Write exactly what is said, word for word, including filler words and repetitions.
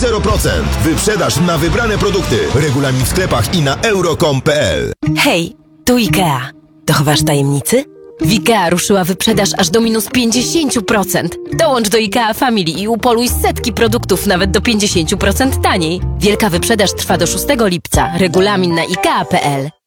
zero procent. Wyprzedaż na wybrane produkty. Regulamin w sklepach i na euro kropka com kropka p l. Hej, tu IKEA. Dochowasz tajemnicy? W IKEA ruszyła wyprzedaż aż do minus pięćdziesiąt procent. Dołącz do IKEA Family i upoluj setki produktów nawet do pięćdziesiąt procent taniej. Wielka wyprzedaż trwa do szóstego lipca. Regulamin na ikea kropka p l.